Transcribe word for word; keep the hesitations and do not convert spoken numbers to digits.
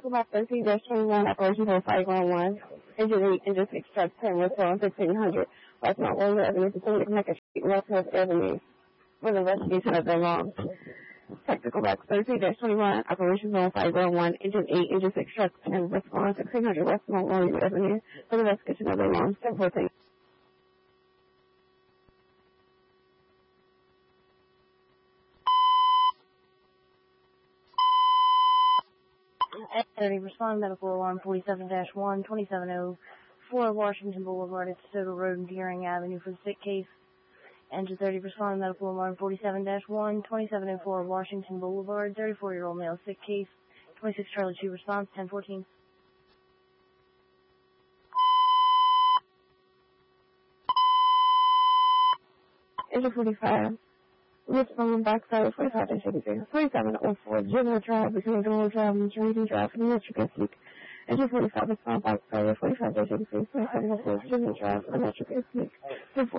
Tactical Box thirteen twenty-one, Operation Hold Fire Ground one, Engine eight, Engine six, Truck ten, West one sixteen hundred, West Mount Roller Avenue, Pacific Connecticut Street, West Hills Avenue, for the investigation of their loans. Tactical Box thirteen twenty-one, Operation Hold Fire Ground one, Engine eight, Engine six, Truck ten, West one sixteen hundred, West Mount Roller Avenue, for the investigation of their loans. ten fourteen. thirty, respond medical alarm forty-seven dash one, twenty-seven oh four Washington Boulevard at Soda Road and Deering Avenue for the sick case. Engine thirty, respond medical alarm forty-seven dash one, twenty-seven oh four Washington Boulevard, thirty-four-year-old male sick case. twenty-six Charlie two, response ten fourteen. Engine forty-five. Richmond backside of forty-five dash eighty-three, forty-seven oh four General Drive between General Drive and Trinity Drive in Metro Catholic. Engine forty-five is found backside of forty-five dash eighty-three, forty-seven oh four General Drive in Metro Catholic.